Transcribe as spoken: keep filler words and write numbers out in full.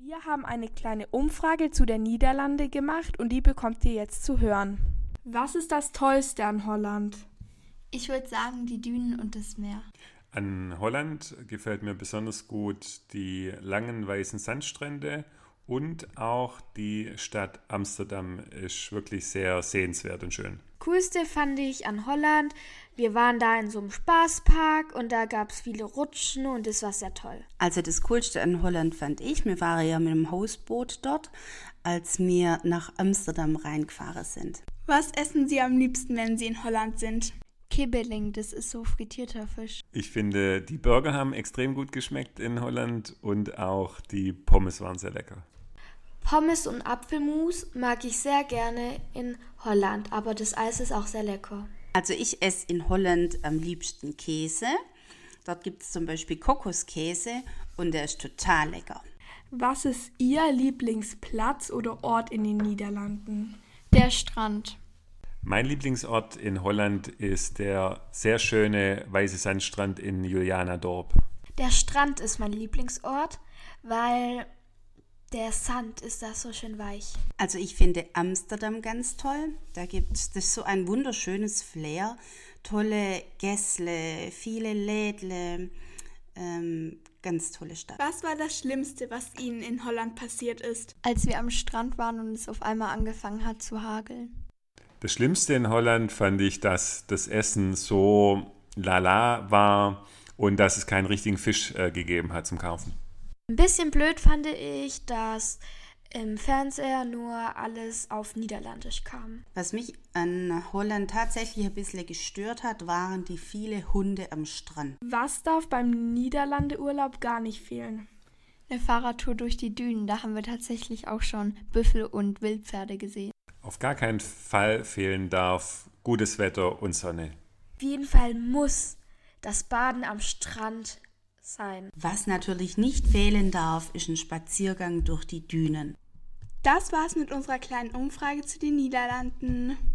Wir haben eine kleine Umfrage zu den Niederlanden gemacht und die bekommt ihr jetzt zu hören. Was ist das Tollste an Holland? Ich würde sagen, die Dünen und das Meer. An Holland gefällt mir besonders gut die langen weißen Sandstrände und auch die Stadt Amsterdam ist wirklich sehr sehenswert und schön. Coolste fand ich an Holland, wir waren da in so einem Spaßpark und da gab es viele Rutschen und das war sehr toll. Also das Coolste an Holland fand ich, wir waren ja mit dem Hausboot dort, als wir nach Amsterdam reingefahren sind. Was essen Sie am liebsten, wenn Sie in Holland sind? Kibbeling, das ist so frittierter Fisch. Ich finde, die Burger haben extrem gut geschmeckt in Holland und auch die Pommes waren sehr lecker. Pommes und Apfelmus mag ich sehr gerne in Holland, aber das Eis ist auch sehr lecker. Also ich esse in Holland am liebsten Käse. Dort gibt es zum Beispiel Kokoskäse und der ist total lecker. Was ist Ihr Lieblingsplatz oder Ort in den Niederlanden? Der Strand. Mein Lieblingsort in Holland ist der sehr schöne weiße Sandstrand in Julianadorp. Der Strand ist mein Lieblingsort, weil der Sand ist da so schön weich. Also ich finde Amsterdam ganz toll. Da gibt es das ist so ein wunderschönes Flair. Tolle Gässle, viele Lädle, ähm, ganz tolle Stadt. Was war das Schlimmste, was Ihnen in Holland passiert ist? Als wir am Strand waren und es auf einmal angefangen hat zu hageln. Das Schlimmste in Holland fand ich, dass das Essen so lala war und dass es keinen richtigen Fisch äh, gegeben hat zum Kaufen. Ein bisschen blöd fand ich, dass im Fernseher nur alles auf Niederländisch kam. Was mich an Holland tatsächlich ein bisschen gestört hat, waren die vielen Hunde am Strand. Was darf beim Niederlandeurlaub gar nicht fehlen? Eine Fahrradtour durch die Dünen, da haben wir tatsächlich auch schon Büffel und Wildpferde gesehen. Auf gar keinen Fall fehlen darf gutes Wetter und Sonne. Auf jeden Fall muss das Baden am Strand sein. Was natürlich nicht fehlen darf, ist ein Spaziergang durch die Dünen. Das war's mit unserer kleinen Umfrage zu den Niederlanden.